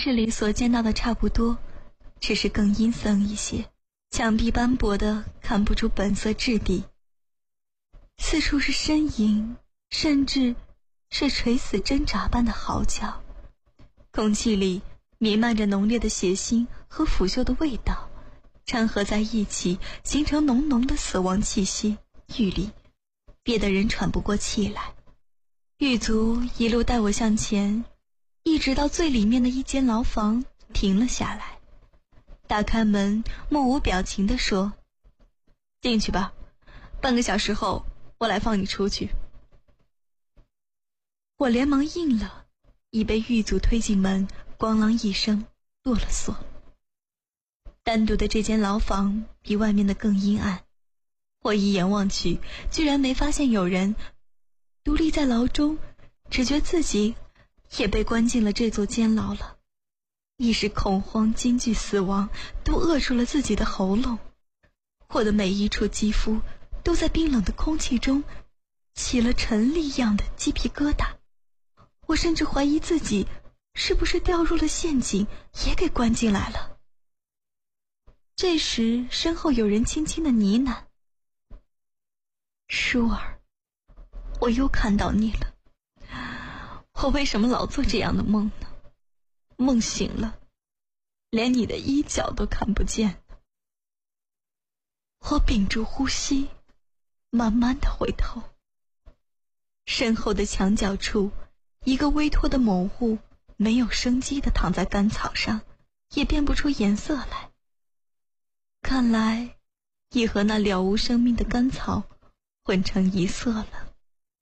室里所见到的差不多，只是更阴森一些，墙壁斑驳的看不出本色质地，四处是呻吟，甚至是垂死挣扎般的嚎叫。空气里弥漫着浓烈的血腥和腐朽的味道，掺合在一起，形成浓浓的死亡气息，狱里憋得人喘不过气来。狱卒一路带我向前，一直到最里面的一间牢房停了下来，打开门，目无表情地说：进去吧，半个小时后我来放你出去。我连忙应了，已被狱卒推进门，咣啷一声落了锁。单独的这间牢房比外面的更阴暗，我一眼望去，居然没发现有人独立在牢中，只觉自己也被关进了这座监牢了。一时恐慌、惊惧、死亡都扼住了自己的喉咙，我的每一处肌肤都在冰冷的空气中起了尘粒样的鸡皮疙瘩。我甚至怀疑自己是不是掉入了陷阱，也给关进来了。这时身后有人轻轻地呢喃：舒儿，我又看到你了。我为什么老做这样的梦呢？梦醒了，连你的衣角都看不见了。我屏住呼吸，慢慢地回头，身后的墙角处，一个微脱的猛物没有生机地躺在干草上，也辨不出颜色来。看来已和那了无生命的干草混成一色了。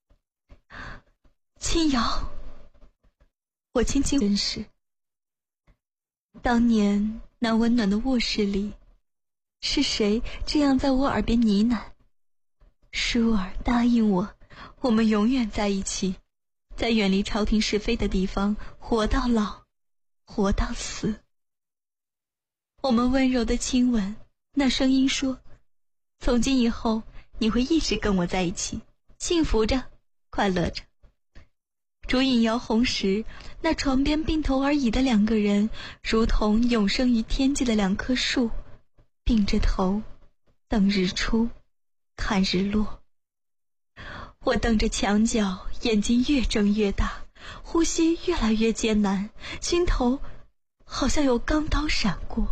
青瑶，我轻轻认识。当年那温暖的卧室里，是谁这样在我耳边呢喃：舒儿，答应我，我们永远在一起，在远离朝廷是非的地方，活到老，活到死。我们温柔的亲吻，那声音说：从今以后你会一直跟我在一起，幸福着，快乐着。烛影摇红时，那床边并头而已的两个人，如同永生于天际的两棵树，并着头等日出，看日落。我瞪着墙角，眼睛越睁越大，呼吸越来越艰难，心头好像有钢刀闪过。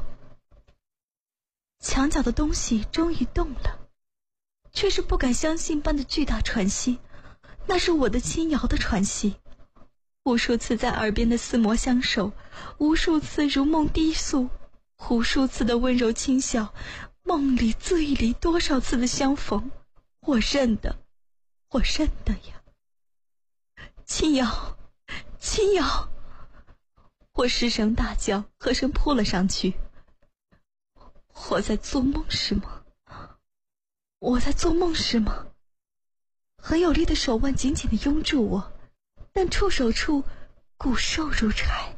墙角的东西终于动了，却是不敢相信般的巨大喘息，那是我的青瑶的喘息。无数次在耳边的撕膜相守，无数次如梦低诉，无数次的温柔轻笑，梦里醉里多少次的相逢，我认得呀。青瑶，青瑶！我失声大叫，和声扑了上去。我在做梦是吗？我在做梦是吗？很有力的手腕紧紧地拥住我，但触手处骨瘦如柴。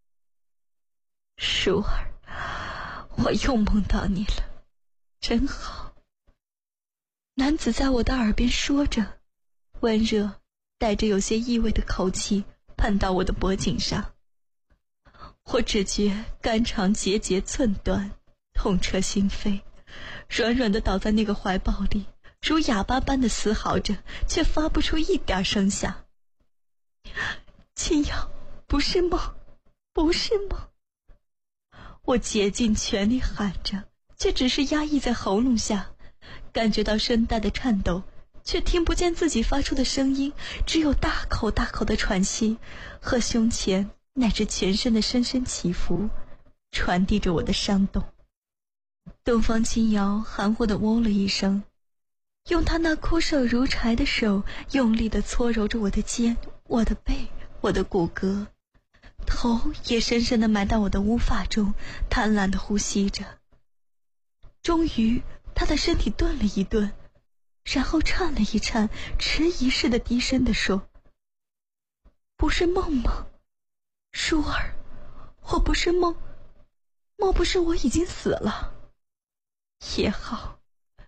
舒儿，我又梦到你了，真好。男子在我的耳边说着，温热带着有些异味的口气喷到我的脖颈上。我只觉肝肠节节寸断，痛彻心扉，软软地倒在那个怀抱里，如哑巴般的嘶嚎着，却发不出一点声响。青瑶，不是梦，不是梦！我竭尽全力喊着，却只是压抑在喉咙下，感觉到声带的颤抖，却听不见自己发出的声音，只有大口大口的喘息和胸前乃至全身的深深起伏，传递着我的伤痛。东方青瑶含糊地喔了一声，用他那枯瘦如柴的手用力地搓揉着我的肩，我的背，我的骨骼，头也深深地埋到我的乌发中，贪婪地呼吸着。终于他的身体顿了一顿，然后颤了一颤，迟疑似的低声地说：不是梦吗？舒儿，我不是梦，莫不是我已经死了？也好。